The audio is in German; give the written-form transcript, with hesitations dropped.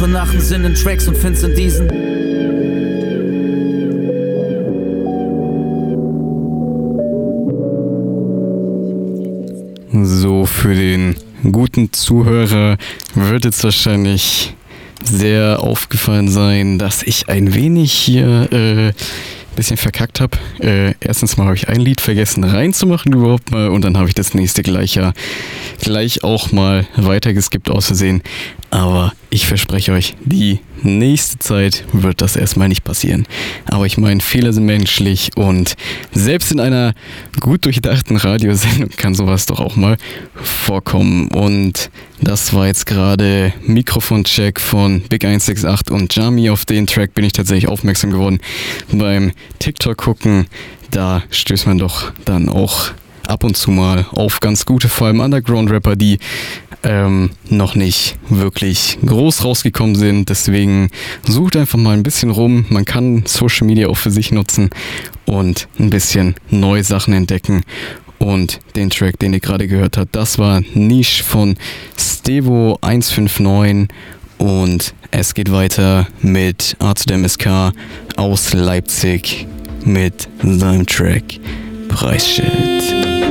Suche nach dem Sinn in Tracks und find's in diesen. So, für den guten Zuhörer wird jetzt wahrscheinlich sehr aufgefallen sein, dass ich ein wenig hier bisschen verkackt habe. Erstens mal habe ich ein Lied vergessen reinzumachen überhaupt mal und dann habe ich das nächste gleich auch mal weitergeskippt aus Versehen. Aber ich verspreche euch, die nächste Zeit wird das erstmal nicht passieren. Aber ich meine, Fehler sind menschlich und selbst in einer gut durchdachten Radiosendung kann sowas doch auch mal vorkommen. Und das war jetzt gerade Mikrofoncheck von Big 168 und Jami. Auf den Track bin ich tatsächlich aufmerksam geworden beim TikTok gucken. Da stößt man doch dann auch ab und zu mal auf ganz gute, vor allem Underground-Rapper, die noch nicht wirklich groß rausgekommen sind. Deswegen sucht einfach mal ein bisschen rum. Man kann Social Media auch für sich nutzen und ein bisschen neue Sachen entdecken. Und den Track, den ihr gerade gehört habt, das war Niche von Stevo 159 und es geht weiter mit A2MSK aus Leipzig mit seinem Track Preisschild.